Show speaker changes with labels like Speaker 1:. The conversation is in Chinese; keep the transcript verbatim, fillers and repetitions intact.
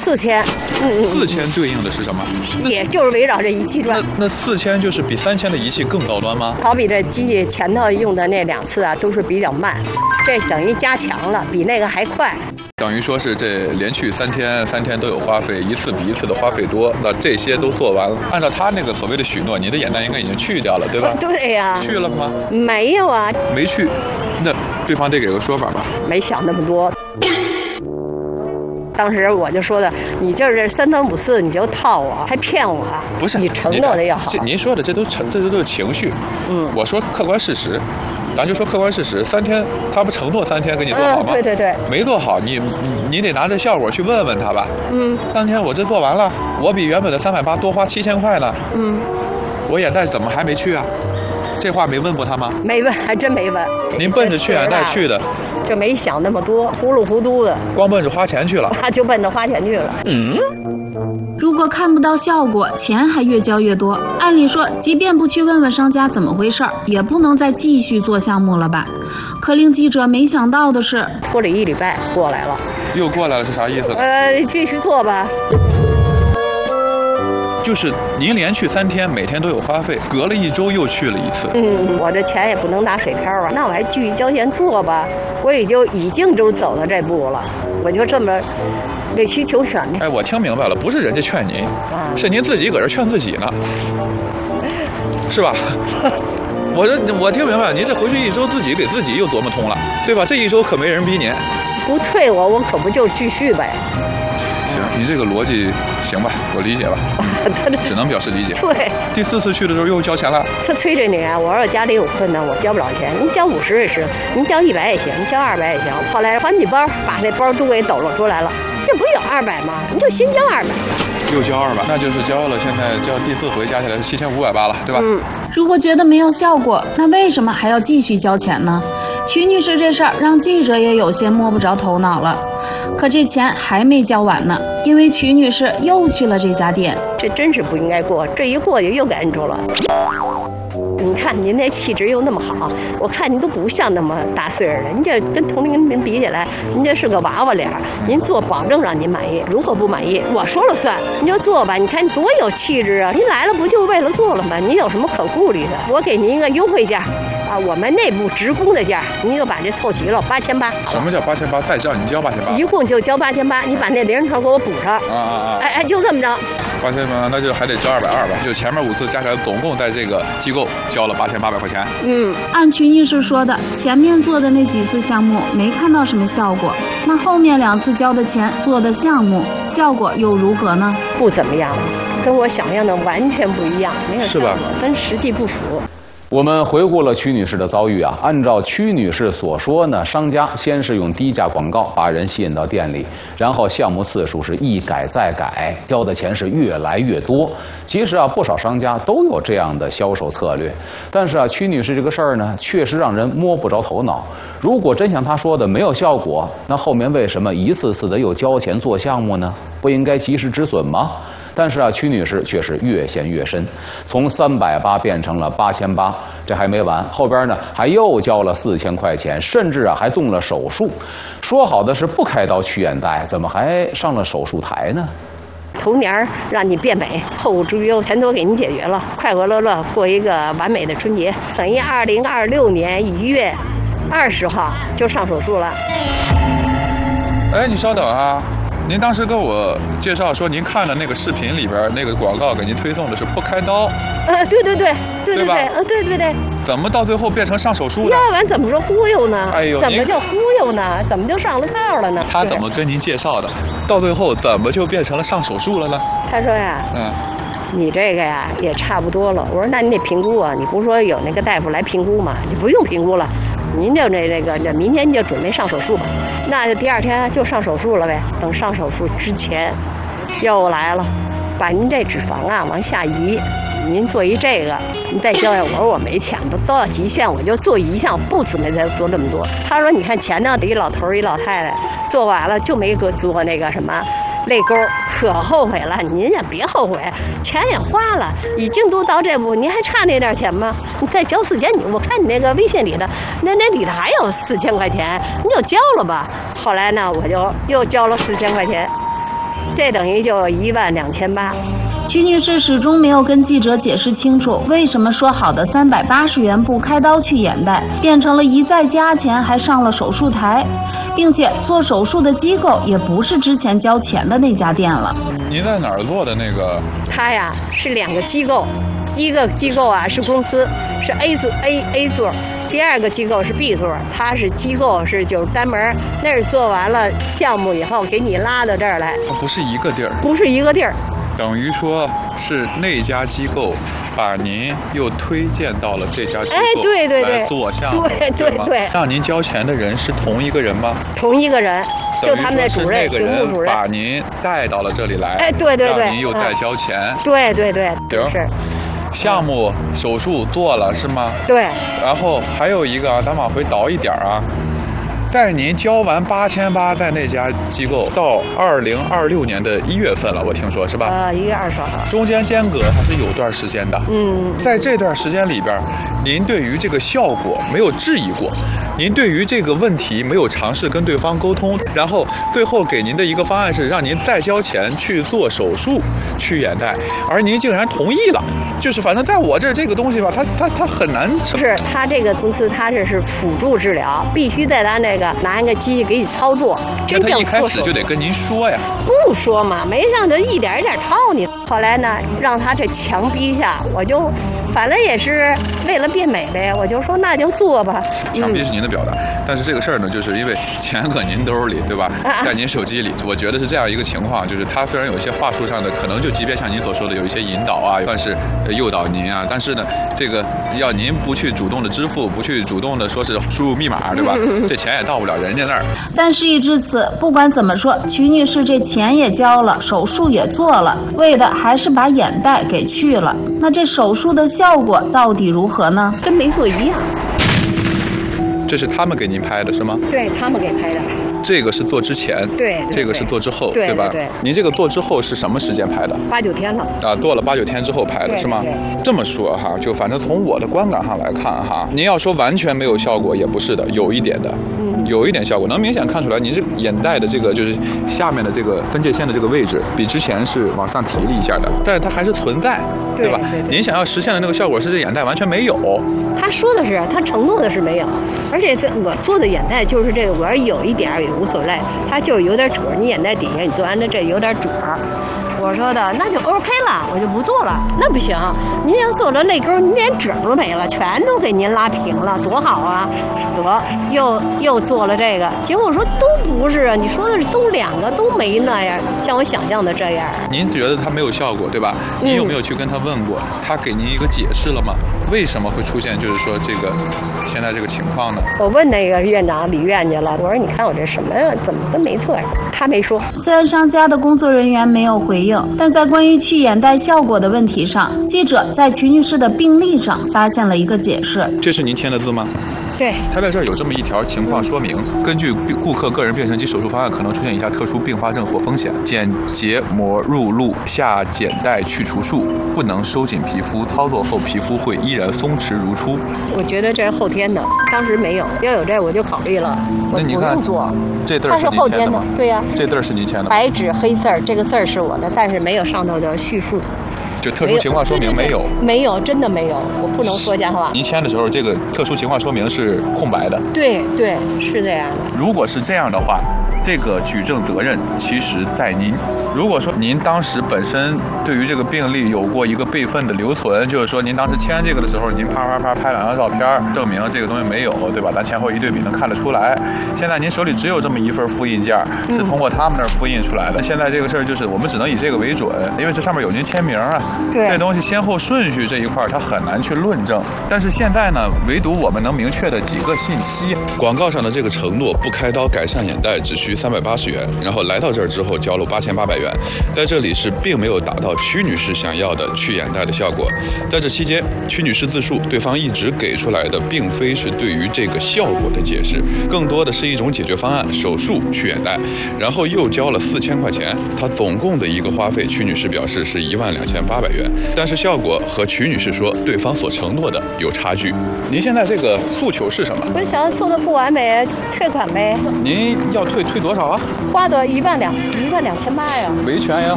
Speaker 1: 四千。
Speaker 2: 嗯，四千对应的是什么？
Speaker 1: 也就是围绕这仪器转。
Speaker 2: 那那四千就是比三千的仪器更高端吗？
Speaker 1: 好比这机器前头用的那两次啊，都是比较慢，这等于加强了，比那个还快。
Speaker 2: 等于说是这连续三天，三天都有花费，一次比一次的花费多。那这些都做完了，按照他那个所谓的许诺，你的眼袋应该已经去掉了，对吧？
Speaker 1: 对呀、啊。
Speaker 2: 去了吗？
Speaker 1: 没有啊。
Speaker 2: 没去，那对方得给个说法吧？
Speaker 1: 没想那么多。当时我就说的，你这是三番五次你就套我，还骗我，
Speaker 2: 不是
Speaker 1: 你承诺的要好。
Speaker 2: 这您说的这都成，这都是情绪。嗯，我说客观事实。咱就说客观事实，三天他不承诺三天给你做好吗？
Speaker 1: 嗯、对对对，
Speaker 2: 没做好，你你你得拿着效果去问问他吧。嗯，当天我这做完了，我比原本的三百八多花七千块呢。嗯，我眼袋怎么还没去啊？这话没问过他吗？
Speaker 1: 没问，还真没问。
Speaker 2: 您奔着去眼袋去的，
Speaker 1: 这没想那么多，糊里糊涂的，
Speaker 2: 光奔着花钱去了。
Speaker 1: 他就奔着花钱去了。
Speaker 3: 嗯。如果看不到效果，钱还越交越多，按理说即便不去问问商家怎么回事，也不能再继续做项目了吧。可令记者没想到的是，
Speaker 1: 拖了一礼拜过来了。
Speaker 2: 又过来了是啥意思？
Speaker 1: 呃，继续做吧。
Speaker 2: 就是您连续三天，每天都有花费，隔了一周又去了一次。
Speaker 1: 嗯，我这钱也不能打水漂啊，那我还继续交钱做吧。我也就已经都走到这步了，我就这么委曲求全的。
Speaker 2: 哎，我听明白了，不是人家劝您，啊、是您自己搁这劝自己呢，是吧？我这我听明白，您这回去一周自己给自己又琢磨通了，对吧？这一周可没人逼您，
Speaker 1: 不退我，我可不就继续呗。
Speaker 2: 行，你这个逻辑行吧，我理解吧，只能表示理解。
Speaker 1: 对，
Speaker 2: 第四次去的时候又交钱了。
Speaker 1: 他催着你啊，我说家里有困难，我交不了钱，您交五十也行，您交一百也行，您交二百也行。后来还你包，把那包都给抖了出来了，这不有二百吗？你就先交二百。
Speaker 2: 又交二百，那就是交了，现在交第四回加起来是七千五百八了，对吧？
Speaker 1: 嗯。
Speaker 3: 如果觉得没有效果，那为什么还要继续交钱呢？曲女士这事儿让记者也有些摸不着头脑了。可这钱还没交完呢，因为曲女士又去了这家店。
Speaker 1: 这真是不应该过，这一过去又给摁住了。你看您那气质又那么好，我看您都不像那么大岁数的，您这跟同龄人比起来，您这是个娃娃脸。您做保证让您满意，如果不满意我说了算，您就做吧。你看你多有气质啊！您来了不就为了做了吗？您有什么可顾虑的？我给您一个优惠价啊，我们内部职工的价，您就把这凑齐了，八千八。
Speaker 2: 什么叫八千八？再账你交八千八？
Speaker 1: 一共就交八千八，你把那零头给我补上。
Speaker 2: 啊啊啊！
Speaker 1: 哎哎，就这么着。
Speaker 2: 八千八，那就还得交二百二吧？就前面五次加起来，总共在这个机构交了八千八百块钱。
Speaker 3: 嗯，按曲女士说的，前面做的那几次项目没看到什么效果，那后面两次交的钱做的项目效果又如何呢？
Speaker 1: 不怎么样，跟我想象的完全不一样，没有效果，
Speaker 2: 是吧？
Speaker 1: 跟实际不符。
Speaker 4: 我们回顾了曲女士的遭遇啊，按照曲女士所说呢，商家先是用低价广告把人吸引到店里，然后项目次数是一改再改，交的钱是越来越多。其实啊，不少商家都有这样的销售策略，但是啊，曲女士这个事儿呢，确实让人摸不着头脑。如果真像她说的没有效果，那后面为什么一次次的又交钱做项目呢？不应该及时止损吗？但是啊，曲女士却是越陷越深，从三百八变成了八千八，这还没完，后边呢还又交了四千块钱，甚至啊还动了手术。说好的是不开刀取眼袋，怎么还上了手术台呢？
Speaker 1: 头年让你变美，后之忧全都给你解决了，快快乐乐过一个完美的春节。等于二零二六年一月二十号就上手术了。
Speaker 2: 哎，你稍等啊。您当时跟我介绍说，您看的那个视频里边那个广告给您推送的是不开刀。
Speaker 1: 呃，对对对，对对对，呃，对对对。
Speaker 2: 怎么到最后变成上手术了？
Speaker 1: 要不然怎么说忽悠呢？
Speaker 2: 哎呦，
Speaker 1: 怎么叫忽悠呢？怎么就上了套了呢？
Speaker 2: 他怎么跟您介绍的？到最后怎么就变成了上手术了呢？
Speaker 1: 他说呀，嗯，你这个呀也差不多了。我说那你得评估啊，你不是说有那个大夫来评估吗？你不用评估了，您就这这个这明天就准备上手术吧。那就第二天就上手术了呗。等上手术之前，又来了，把您这脂肪啊往下移，您做一这个，您再交呀。我说我没钱，都到极限，我就做一项，不准备再做这么多。他说你看前头一老头一老太太做完了就没给做那个什么泪沟，可后悔了。您也别后悔，钱也花了，已经都到这步，您还差那点钱吗？你再交四千，你我看你那个微信里的，那那里头还有四千块钱，你就交了吧。后来呢，我就又交了四千块钱， 这等于就一万两千八。
Speaker 3: 曲女士始终没有跟记者解释清楚，为什么说好的三百八十元不开刀去眼袋，变成了一再加钱，还上了手术台，并且做手术的机构也不是之前交钱的那家店了。
Speaker 2: 您在哪儿做的那个？
Speaker 1: 他呀是两个机构，一个机构啊是公司，是 A 座 A A 座。第二个机构是 B 座，它是机构是就是单门，那是做完了项目以后给你拉到这儿来，
Speaker 2: 它不是一个地儿，
Speaker 1: 不是一个地儿，
Speaker 2: 等于说是那家机构把您又推荐到了这家机构，
Speaker 1: 哎，对对对，
Speaker 2: 来做项目，
Speaker 1: 对对对，
Speaker 2: 让您交钱的人是同一个人吗？
Speaker 1: 同一个人，就他们的主任、
Speaker 2: 巡务主任把您带到了这里来，
Speaker 1: 哎，对对对，
Speaker 2: 让您又再交钱，
Speaker 1: 嗯、对对对，是。
Speaker 2: 项目手术做了是吗？
Speaker 1: 对。
Speaker 2: 然后还有一个啊，咱往回倒一点啊，在您交完八千八，在那家机构到二零二六年的一月份了，我听说是吧？
Speaker 1: 呃，一月二十号。
Speaker 2: 中间间隔还是有段时间的。
Speaker 1: 嗯。
Speaker 2: 在这段时间里边，您对于这个效果没有质疑过，您对于这个问题没有尝试跟对方沟通，然后最后给您的一个方案是让您再交钱去做手术去眼袋，而您竟然同意了。就是反正在我这儿这个东西吧，它它它很难成。
Speaker 1: 是它这个公司，它这是辅助治疗，必须在咱这个拿一个机器给你操作。真正
Speaker 2: 他一开始就得跟您说呀。
Speaker 1: 不说嘛，没让他一点一点套你。后来呢，让他这强逼下，我就反正也是为了变美呗，我就说那就做吧。
Speaker 2: 强逼是您的表达，嗯、但是这个事儿呢，就是因为钱搁您兜里，对吧？在您手机里，我觉得是这样一个情况，就是他虽然有一些话术上的，可能就即便像您所说的有一些引导啊，算是诱导您啊，但是呢，这个要您不去主动的支付，不去主动的说是输入密码，对吧？这钱也到不了人家那儿。
Speaker 3: 但事已至此，不管怎么说，曲女士这钱也交了，手术也做了，为的还是把眼袋给去了。那这手术的效果到底如何呢？
Speaker 1: 跟没做一样。
Speaker 2: 这是他们给您拍的是吗？
Speaker 1: 对，他们给拍的。
Speaker 2: 这个是做之前，
Speaker 1: 对，
Speaker 2: 这个是做之后，
Speaker 1: 对
Speaker 2: 对吧？
Speaker 1: 对。
Speaker 2: 您这个做之后是什么时间拍的？
Speaker 1: 八九天了。
Speaker 2: 啊，做了八九天之后拍的是吗？这么说哈，就反正从我的观感上来看哈，您要说完全没有效果也不是的，有一点的，嗯，有一点效果，能明显看出来，您这眼袋的这个就是下面的这个分界线的这个位置，比之前是往上提了一下的，但是它还是存在，对吧？
Speaker 1: 对对对，
Speaker 2: 您想要实现的那个效果是这眼袋完全没有。
Speaker 1: 他说的是，他承诺的是没有，而且这我做的眼袋就是这个，我要有一点也无所谓，它就是有点褶，你眼袋底下你做完了这有点褶。我说的那就 OK 了，我就不做了。那不行，您要做了泪沟，您连褶都没了，全都给您拉平了，多好啊！得又又做了这个，结果我说都不是啊，你说的是都两个都没那样，像我想象的这样。
Speaker 2: 您觉得它没有效果，对吧？您有没有去跟他问过？嗯、他给您一个解释了吗？为什么会出现就是说这个现在这个情况呢？
Speaker 1: 我问那个院长李院去了，我说你看我这什么怎么跟没做呀？他没说。
Speaker 3: 虽然商家的工作人员没有回应，但在关于去眼袋效果的问题上，记者在曲女士的病历上发现了一个解释。
Speaker 2: 这是您签的字吗？
Speaker 1: 对。
Speaker 2: 他在这儿有这么一条情况说明：根据顾客个人变声期手术方案，可能出现以下特殊并发症或风险：剪结膜入路下睑带去除术，不能收紧皮肤，操作后皮肤会依然松弛如初。
Speaker 1: 我觉得这是后天的，当时没有，要有这我就考虑了。
Speaker 2: 那你看，这字儿是您签的吗？
Speaker 1: 对呀、啊，
Speaker 2: 这字儿是您签的。
Speaker 1: 白纸黑字儿，这个字儿是我的，但是没有上头的叙述。
Speaker 2: 就特殊情况说明没有，
Speaker 1: 没有，真的没有，我不能说瞎话。
Speaker 2: 您签的时候，这个特殊情况说明是空白的。
Speaker 1: 对对，是这样的。
Speaker 2: 如果是这样的话，这个举证责任其实在您。如果说您当时本身对于这个病例有过一个备份的留存，就是说您当时签这个的时候，您啪啪啪拍两张照片，证明这个东西没有，对吧？咱前后一对比能看得出来。现在您手里只有这么一份复印件，是通过他们那儿复印出来的。嗯、现在这个事儿就是我们只能以这个为准，因为这上面有您签名啊。
Speaker 1: 对。
Speaker 2: 这东西先后顺序这一块它很难去论证。但是现在呢，唯独我们能明确的几个信息：广告上的这个承诺不开刀改善眼袋只需三百八十元，然后来到这儿之后交了八千八百元。在这里是并没有达到曲女士想要的去眼袋的效果。在这期间，曲女士自述，对方一直给出来的并非是对于这个效果的解释，更多的是一种解决方案——手术去眼袋。然后又交了四千块钱，她总共的一个花费，曲女士表示是一万两千八。 八百元，但是效果和曲女士说对方所承诺的有差距。您现在这个诉求是什么？
Speaker 1: 我想做的不完美，退款呗。
Speaker 2: 您要退退多少啊？
Speaker 1: 花多一万两，一万两千八呀。
Speaker 2: 维权也好，